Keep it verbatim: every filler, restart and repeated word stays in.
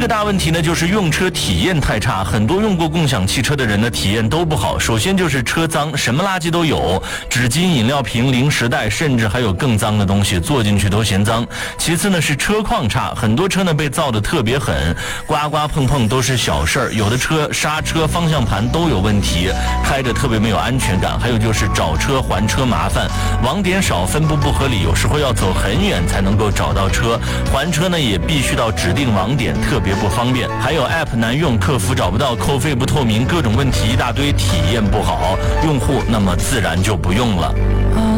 个大问题呢，就是用车体验太差，很多用过共享汽车的人的体验都不好。首先就是车脏，什么垃圾都有，纸巾、饮料瓶、零食袋，甚至还有更脏的东西，坐进去都嫌脏。其次呢是车况差，很多车呢被造得特别狠，刮刮碰碰都是小事儿，有的车刹车、方向盘都有问题，开着特别没有安全感。还有就是找车还车麻烦，网点少，分布不合理，有时候要走很远才能够找到车，还车呢也必须到指定网点，特别不方便。还有 App 难用，客服找不到，扣费不透明，各种问题一大堆，体验不好，用户那么自然就不用了。